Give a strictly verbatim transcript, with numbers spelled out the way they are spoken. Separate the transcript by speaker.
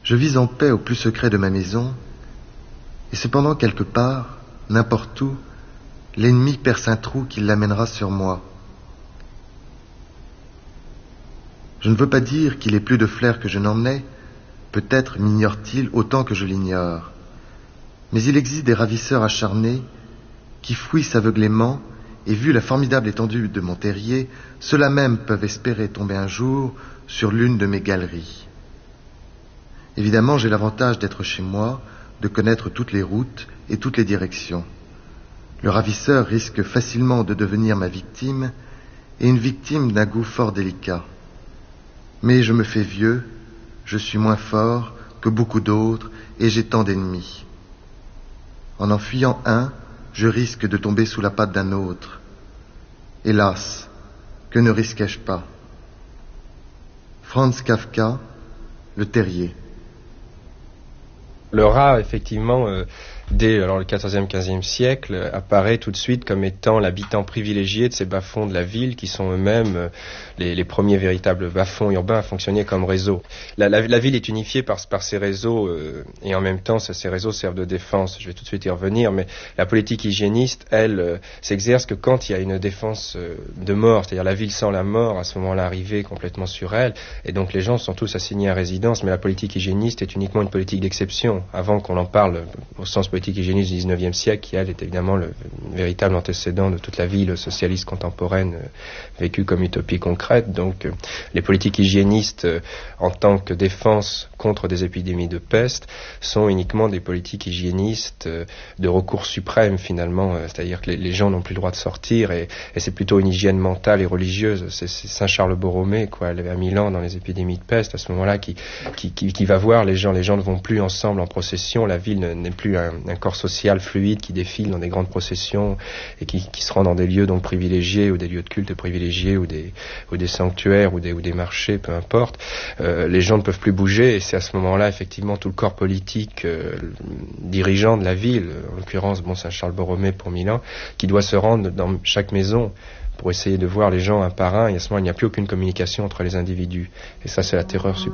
Speaker 1: Je vis en paix au plus secret de ma maison, et cependant quelque part, n'importe où, l'ennemi perce un trou qui l'amènera sur moi. Je ne veux pas dire qu'il ait plus de flair que je n'en ai, peut-être m'ignore-t-il autant que je l'ignore. Mais il existe des ravisseurs acharnés qui fouissent aveuglément, et vu la formidable étendue de mon terrier, ceux-là même peuvent espérer tomber un jour sur l'une de mes galeries. Évidemment, j'ai l'avantage d'être chez moi, de connaître toutes les routes et toutes les directions. Le ravisseur risque facilement de devenir ma victime, et une victime d'un goût fort délicat. Mais je me fais vieux, je suis moins fort que beaucoup d'autres, et j'ai tant d'ennemis. En en fuyant un, je risque de tomber sous la patte d'un autre. Hélas, que ne risquais-je pas? Franz Kafka, Le Terrier.
Speaker 2: Le rat, effectivement, euh, dès alors, le quatorzième quinzième siècle, apparaît tout de suite comme étant l'habitant privilégié de ces bas-fonds de la ville, qui sont eux-mêmes euh, les, les premiers véritables bas-fonds urbains à fonctionner comme réseau. La, la, la ville est unifiée par, par ces réseaux, euh, et en même temps, ces réseaux servent de défense. Je vais tout de suite y revenir, mais la politique hygiéniste, elle, euh, s'exerce que quand il y a une défense euh, de mort, c'est-à-dire la ville sent la mort, à ce moment-là, arriver complètement sur elle, et donc les gens sont tous assignés à résidence, mais la politique hygiéniste est uniquement une politique d'exception, avant qu'on en parle au sens politique hygiéniste du dix-neuvième siècle, qui elle est évidemment le véritable antécédent de toute la ville socialiste contemporaine euh, vécue comme utopie concrète. Donc euh, les politiques hygiénistes euh, en tant que défense contre des épidémies de peste sont uniquement des politiques hygiénistes euh, de recours suprême finalement, euh, c'est-à-dire que les, les gens n'ont plus le droit de sortir, et, et c'est plutôt une hygiène mentale et religieuse. C'est, c'est Saint Charles Borromée, quoi, elle avait à Milan dans les épidémies de peste à ce moment-là, qui, qui, qui, qui va voir les gens. Les gens ne vont plus ensemble en procession, la ville n'est plus un, un corps social fluide qui défile dans des grandes processions et qui, qui se rend dans des lieux donc privilégiés, ou des lieux de culte privilégiés, ou des, ou des sanctuaires, ou des, ou des marchés, peu importe. Euh, les gens ne peuvent plus bouger, et c'est à ce moment-là effectivement tout le corps politique euh, dirigeant de la ville, en l'occurrence bon Saint Charles Borromée pour Milan, qui doit se rendre dans chaque maison pour essayer de voir les gens un par un, et à ce moment il n'y a plus aucune communication entre les individus, et ça c'est la terreur suprême.